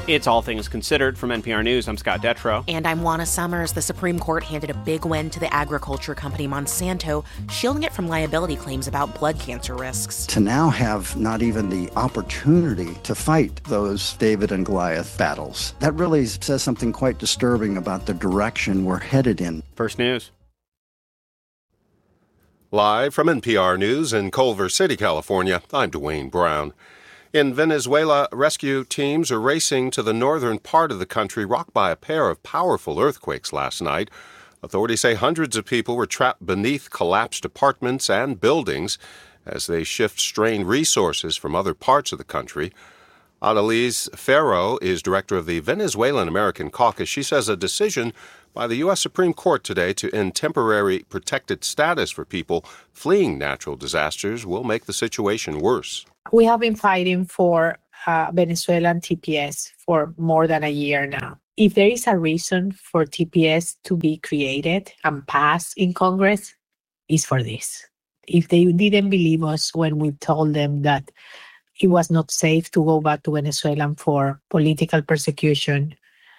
It's All Things Considered from NPR News. I'm Scott Detrow. And I'm Juana Summers. The Supreme Court handed a big win to the agriculture company Monsanto, shielding it from liability claims about blood cancer risks. To now have not even the opportunity to fight those David and Goliath battles, that really says something quite disturbing about the direction we're headed in. First News. Live from NPR News in Culver City, California, I'm Dwayne Brown. In Venezuela, rescue teams are racing to the northern part of the country rocked by a pair of powerful earthquakes last night. Authorities say hundreds of people were trapped beneath collapsed apartments and buildings as they shift strained resources from other parts of the country. Adalise Ferro is director of the Venezuelan American Caucus. She says a decision by the U.S. Supreme Court today to end temporary protected status for people fleeing natural disasters will make the situation worse. We have been fighting for Venezuelan TPS for more than a year now. If there is a reason for TPS to be created and passed in Congress, it's for this. If they didn't believe us when we told them that it was not safe to go back to Venezuela for political persecution,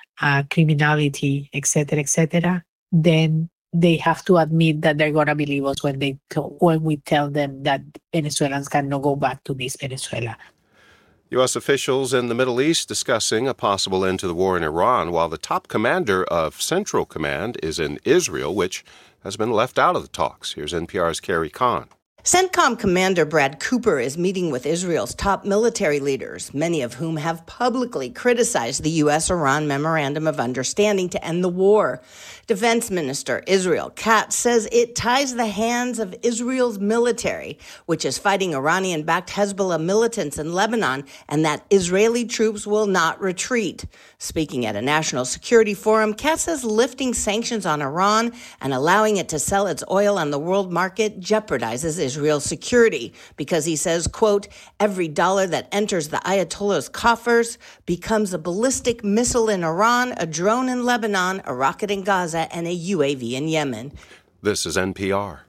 criminality, etc., then they have to admit that they're going to believe us when we tell them that Venezuelans cannot go back to this Venezuela. U.S. officials in the Middle East discussing a possible end to the war in Iran, while the top commander of Central Command is in Israel, which has been left out of the talks. Here's NPR's Carrie Kahn. CENTCOM Commander Brad Cooper is meeting with Israel's top military leaders, many of whom have publicly criticized the U.S.-Iran Memorandum of Understanding to end the war. Defense Minister Israel Katz says it ties the hands of Israel's military, which is fighting Iranian-backed Hezbollah militants in Lebanon, and that Israeli troops will not retreat. Speaking at a national security forum, Katz says lifting sanctions on Iran and allowing it to sell its oil on the world market jeopardizes Israel's security because he says, quote, every dollar that enters the Ayatollah's coffers becomes a ballistic missile in Iran, a drone in Lebanon, a rocket in Gaza, and a UAV in Yemen. This is NPR.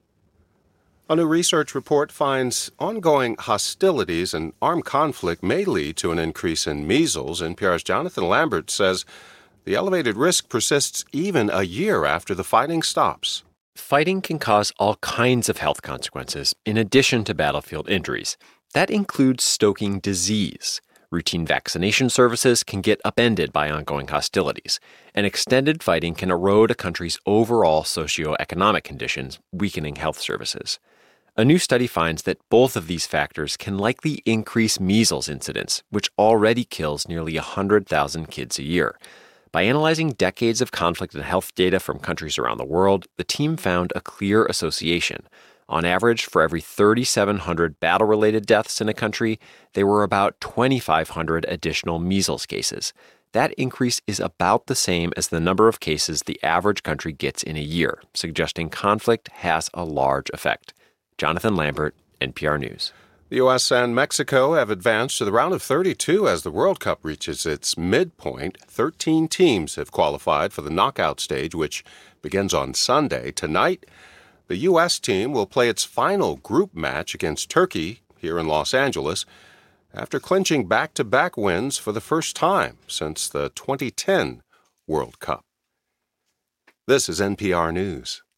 A new research report finds ongoing hostilities and armed conflict may lead to an increase in measles. NPR's Jonathan Lambert says the elevated risk persists even a year after the fighting stops. Fighting can cause all kinds of health consequences, in addition to battlefield injuries. That includes stoking disease. Routine vaccination services can get upended by ongoing hostilities, and extended fighting can erode a country's overall socioeconomic conditions, weakening health services. A new study finds that both of these factors can likely increase measles incidence, which already kills nearly 100,000 kids a year. By analyzing decades of conflict and health data from countries around the world, the team found a clear association. On average, for every 3,700 battle-related deaths in a country, there were about 2,500 additional measles cases. That increase is about the same as the number of cases the average country gets in a year, suggesting conflict has a large effect. Jonathan Lambert, NPR News. The U.S. and Mexico have advanced to the round of 32 as the World Cup reaches its midpoint. 13 teams have qualified for the knockout stage, which begins on Sunday. Tonight, the U.S. team will play its final group match against Turkey here in Los Angeles after clinching back-to-back wins for the first time since the 2010 World Cup. This is NPR News.